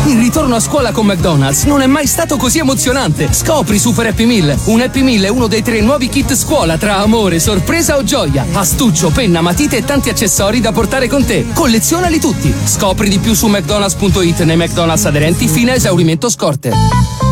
Il ritorno a scuola con McDonald's non è mai stato così emozionante. Scopri Super Happy Meal. Un Happy Meal è uno dei 3 nuovi kit scuola tra amore, sorpresa o gioia. Astuccio, penna, matite e tanti accessori da portare con te. Collezionali tutti. Scopri di più su McDonald's.it nei McDonald's aderenti fino a esaurimento scorte.